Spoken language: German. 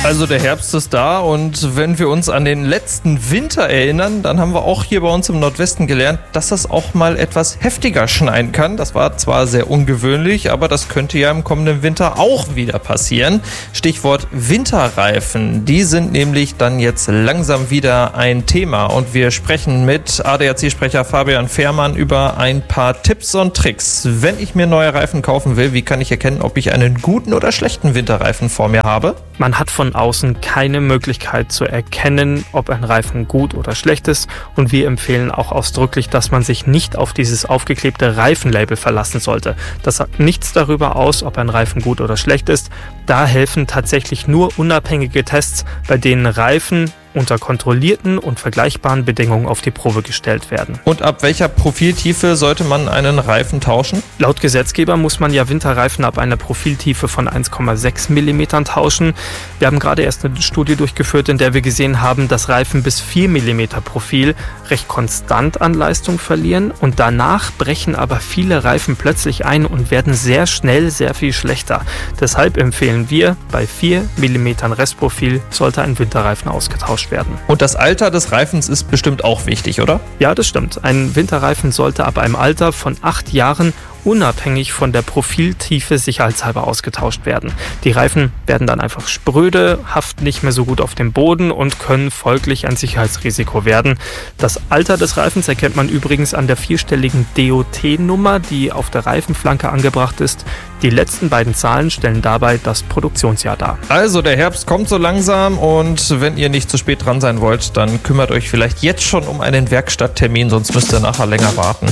Also der Herbst ist da und wenn wir uns an den letzten Winter erinnern, dann haben wir auch hier bei uns im Nordwesten gelernt, dass das auch mal etwas heftiger schneien kann. Das war zwar sehr ungewöhnlich, aber das könnte ja im kommenden Winter auch wieder passieren. Stichwort Winterreifen. Die sind nämlich dann jetzt langsam wieder ein Thema und wir sprechen mit ADAC-Sprecher Fabian Fehrmann über ein paar Tipps und Tricks. Wenn ich mir neue Reifen kaufen will, wie kann ich erkennen, ob ich einen guten oder schlechten Winterreifen vor mir habe? Man hat von außen keine Möglichkeit zu erkennen, ob ein Reifen gut oder schlecht ist, und wir empfehlen auch ausdrücklich, dass man sich nicht auf dieses aufgeklebte Reifenlabel verlassen sollte. Das sagt nichts darüber aus, ob ein Reifen gut oder schlecht ist. Da helfen tatsächlich nur unabhängige Tests, bei denen Reifen unter kontrollierten und vergleichbaren Bedingungen auf die Probe gestellt werden. Und ab welcher Profiltiefe sollte man einen Reifen tauschen? Laut Gesetzgeber muss man ja Winterreifen ab einer Profiltiefe von 1,6 mm tauschen. Wir haben gerade erst eine Studie durchgeführt, in der wir gesehen haben, dass Reifen bis 4 mm Profil recht konstant an Leistung verlieren und danach brechen aber viele Reifen plötzlich ein und werden sehr schnell sehr viel schlechter. Deshalb empfehlen wir, bei 4 mm Restprofil sollte ein Winterreifen ausgetauscht werden. Und das Alter des Reifens ist bestimmt auch wichtig, oder? Ja, das stimmt. Ein Winterreifen sollte ab einem Alter von 8 Jahren unabhängig von der Profiltiefe sicherheitshalber ausgetauscht werden. Die Reifen werden dann einfach spröde, haften nicht mehr so gut auf dem Boden und können folglich ein Sicherheitsrisiko werden. Das Alter des Reifens erkennt man übrigens an der 4-stelligen DOT-Nummer, die auf der Reifenflanke angebracht ist. Die letzten beiden Zahlen stellen dabei das Produktionsjahr dar. Also der Herbst kommt so langsam und wenn ihr nicht zu spät dran sein wollt, dann kümmert euch vielleicht jetzt schon um einen Werkstatttermin, sonst müsst ihr nachher länger warten.